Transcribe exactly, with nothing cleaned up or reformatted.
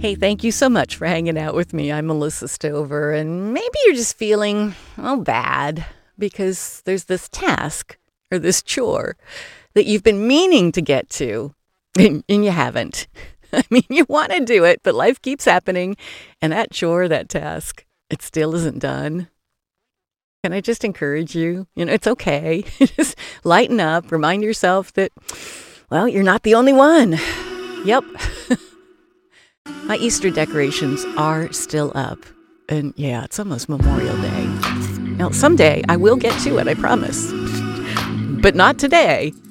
Hey, thank you so much for hanging out with me. I'm Melissa Stover, and maybe you're just feeling, oh, bad because there's this task or this chore that you've been meaning to get to, and, and you haven't. I mean, you want to do it, but life keeps happening, and that chore, that task, it still isn't done. Can I just encourage you? You know, it's okay. Just lighten up. Remind yourself that, well, you're not the only one. Yep. My Easter decorations are still up. And yeah, it's almost Memorial Day. Now, someday I will get to it, I promise. But not today.